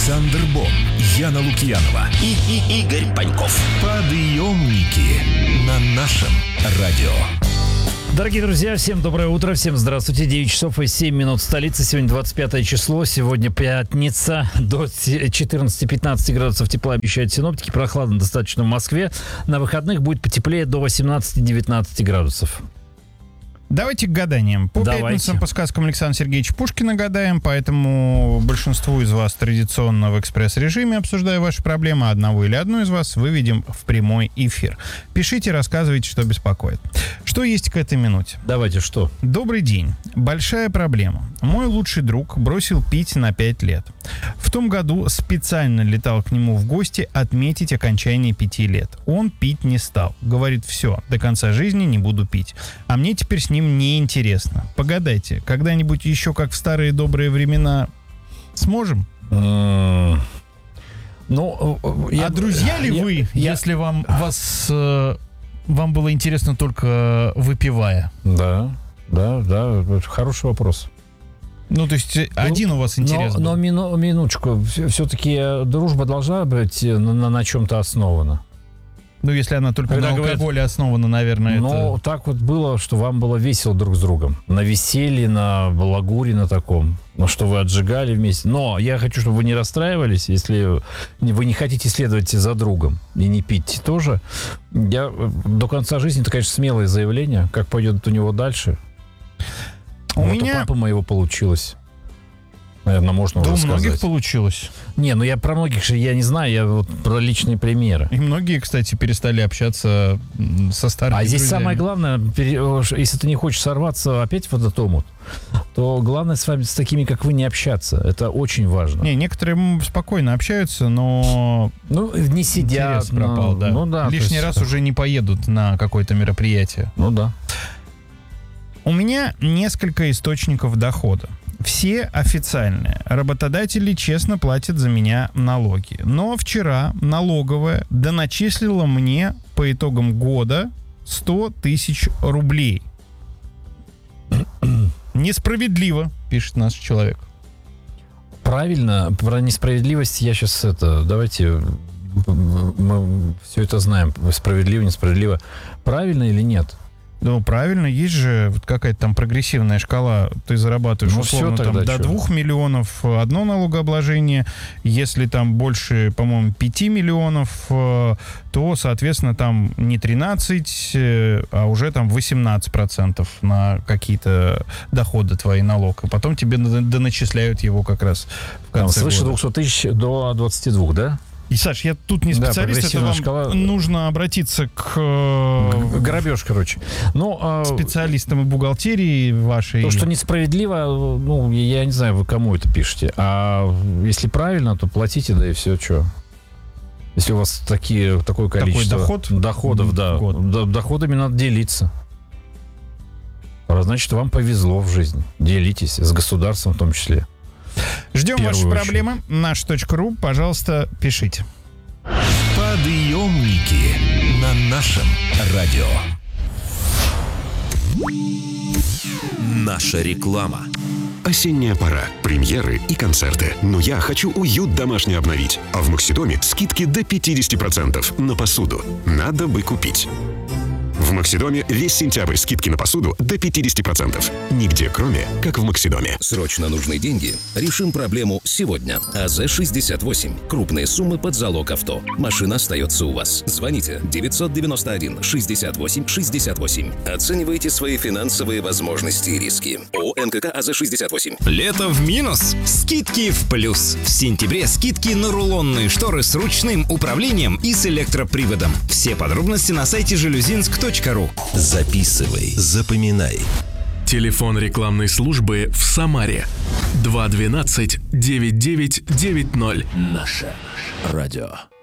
Александр Бон, Яна Лукьянова и Игорь Паньков. Подъемники на нашем радио. Дорогие друзья, всем доброе утро, всем здравствуйте. 9 часов и 7 минут в столице. Сегодня 25 число, сегодня пятница. До 14-15 градусов тепла обещают синоптики. Прохладно достаточно в Москве. На выходных будет потеплее до 18-19 градусов. Давайте к гаданиям. По пятницам по сказкам Александра Сергеевича Пушкина гадаем, поэтому большинству из вас традиционно в экспресс-режиме, обсуждая ваши проблемы, одного или одну из вас выведем в прямой эфир. Пишите, рассказывайте, что беспокоит. Что есть к этой минуте? Давайте, что? Добрый день. Большая проблема. Мой лучший друг бросил пить на 5 лет. В том году специально летал к нему в гости отметить окончание 5 лет. Он пить не стал. Говорит, все, до конца жизни не буду пить. А мне теперь с ним неинтересно. Погадайте, когда-нибудь еще, как в старые добрые времена, сможем? Ну, друзья ли вы, если вам было интересно только выпивая? Да, хороший вопрос. Ну, то есть один у вас интерес но был? минуточку, все-таки дружба должна быть на чем-то основана. Ну, если она только на алкоголе основана, наверное, это... так вот было, что вам было весело друг с другом. На веселье, на балагуре, на таком. Ну, что вы отжигали вместе. Но я хочу, чтобы вы не расстраивались, если вы не хотите следовать за другом и не пить тоже. Я до конца жизни, это, конечно, смелое заявление. Как пойдет у него дальше. У папы моего получилось. Наверное, можно уже сказать. Да у многих получилось. Не, я про многих же я не знаю, я вот про личные примеры. И многие, кстати, перестали общаться со старыми друзьями. Здесь самое главное, если ты не хочешь сорваться опять в этот омут, то главное с вами, с такими, как вы, не общаться. Это очень важно. Некоторые спокойно общаются, но... не сидят. Интерес пропал, да. Лишний раз уже не поедут на какое-то мероприятие. У меня несколько источников дохода. Все официальные. Работодатели честно платят за меня налоги. Но вчера налоговая доначислила мне по итогам года 100 тысяч рублей. Несправедливо, пишет наш человек. Правильно. Про несправедливость я сейчас давайте мы все это знаем. Справедливо, несправедливо. Правильно или нет? Ну, правильно, есть же вот какая-то там прогрессивная шкала, ты зарабатываешь условно там, до 2 миллионов одно налогообложение, если там больше, по-моему, 5 миллионов, то, соответственно, там не 13, а уже там 18% на какие-то доходы твои налог, а потом тебе доначисляют его как раз в конце года. Свыше 200 тысяч до 22, да? И, Саш, я тут не специалист, это вам нужно обратиться к грабеж, короче. Специалистам и бухгалтерии вашей. То, что несправедливо, я не знаю, вы кому это пишете. А если правильно, то платите, да и все, что. Если у вас такое количество доходов, да. Доходами надо делиться. Значит, вам повезло в жизни. Делитесь с государством в том числе. Ждем ваши проблемы. Наш.ру, пожалуйста, пишите. Подъемники на нашем радио. Наша реклама. Осенняя пора, премьеры и концерты. Но я хочу уют домашний обновить. А в Максидоме скидки до 50% на посуду. Надо бы купить. В Максидоме весь сентябрь скидки на посуду до 50%. Нигде, кроме как в Максидоме. Срочно нужны деньги? Решим проблему сегодня. АЗ-68. Крупные суммы под залог авто. Машина остается у вас. Звоните 991-68-68. Оценивайте свои финансовые возможности и риски. ООО НКК АЗ-68. Лето в минус, скидки в плюс. В сентябре скидки на рулонные шторы с ручным управлением и с электроприводом. Все подробности на сайте жалюзинск.ру. Записывай, запоминай. Телефон рекламной службы в Самаре 212-9990. Наше радио.